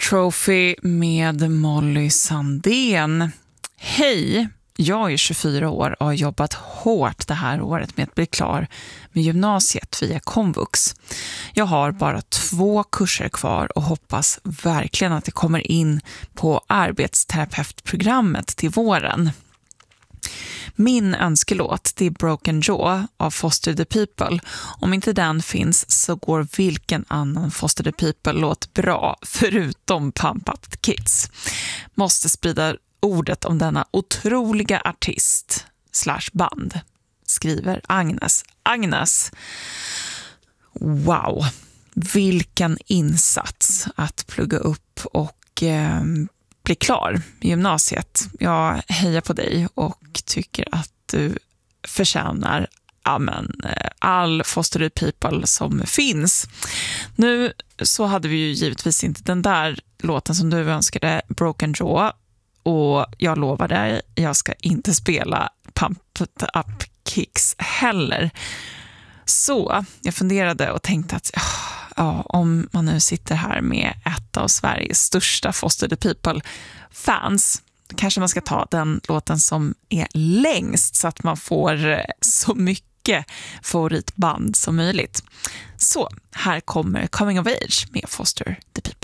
Trophy med Molly Sandén. Hej, jag är 24 år och har jobbat hårt det här året med att bli klar med gymnasiet via Komvux. Jag har bara 2 kurser kvar och hoppas verkligen att det kommer in på arbetsterapeutprogrammet till våren. Min önskelåt, det är Broken Jaw av Foster the People. Om inte den finns så går vilken annan Foster the People-låt bra förutom Pump Up the Kids. Måste sprida ordet om denna otroliga artist / band, skriver Agnes. Agnes, wow, vilken insats att plugga upp och bli klar i gymnasiet. Jag hejar på dig och tycker att du förtjänar all Foster the People som finns. Nu så hade vi ju givetvis inte den där låten som du önskade, Broken Jaw, och jag lovar dig, jag ska inte spela Pump Up Kicks heller. Så jag funderade och tänkte att om man nu sitter här med ett av Sveriges största Foster the People-fans, kanske man ska ta den låten som är längst så att man får så mycket favoritband som möjligt. Så här kommer Coming of Age med Foster the People.